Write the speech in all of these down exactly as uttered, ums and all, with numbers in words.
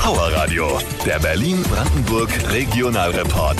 Power Radio, der Berlin-Brandenburg Regionalreport.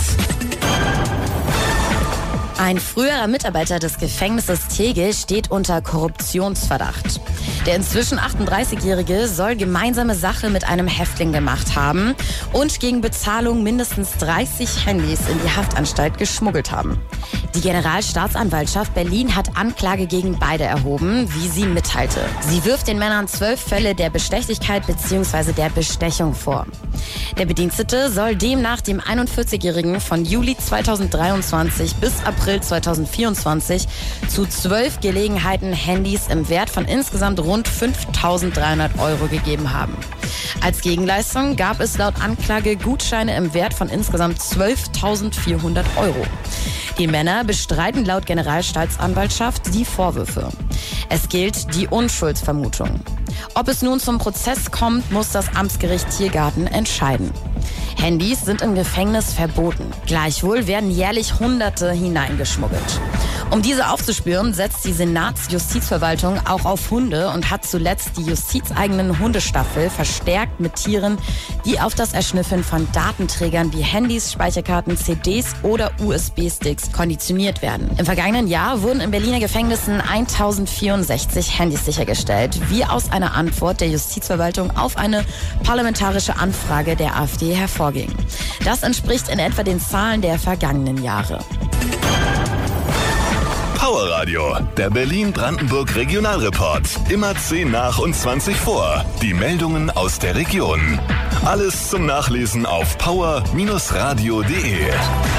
Ein früherer Mitarbeiter des Gefängnisses Tegel steht unter Korruptionsverdacht. Der inzwischen achtunddreißigjährige soll gemeinsame Sache mit einem Häftling gemacht haben und gegen Bezahlung mindestens dreißig Handys in die Haftanstalt geschmuggelt haben. Die Generalstaatsanwaltschaft Berlin hat Anklage gegen beide erhoben, wie sie mitteilte. Sie wirft den Männern zwölf Fälle der Bestechlichkeit bzw. der Bestechung vor. Der Bedienstete soll demnach dem einundvierzigjährigen von Juli zweitausenddreiundzwanzig bis April zweitausendvierundzwanzig zu zwölf Gelegenheiten Handys im Wert von insgesamt rund fünftausenddreihundert Euro gegeben haben. Als Gegenleistung gab es laut Anklage Gutscheine im Wert von insgesamt zwölftausendvierhundert Euro. Die Männer bestreiten laut Generalstaatsanwaltschaft die Vorwürfe. Es gilt die Unschuldsvermutung. Ob es nun zum Prozess kommt, muss das Amtsgericht Tiergarten entscheiden. Handys sind im Gefängnis verboten. Gleichwohl werden jährlich Hunderte hineingeschmuggelt. Um diese aufzuspüren, setzt die Senatsjustizverwaltung auch auf Hunde und hat zuletzt die justizeigenen Hundestaffel verstärkt mit Tieren, die auf das Erschnüffeln von Datenträgern wie Handys, Speicherkarten, C Ds oder U S B-Sticks konditioniert werden. Im vergangenen Jahr wurden in Berliner Gefängnissen tausendvierundsechzig Handys sichergestellt, wie aus einer Antwort der Justizverwaltung auf eine parlamentarische Anfrage der AfD hervorging. Das entspricht in etwa den Zahlen der vergangenen Jahre. Power Radio, der Berlin-Brandenburg Regionalreport. Immer zehn nach und zwanzig vor. Die Meldungen aus der Region. Alles zum Nachlesen auf power Bindestrich radio punkt de.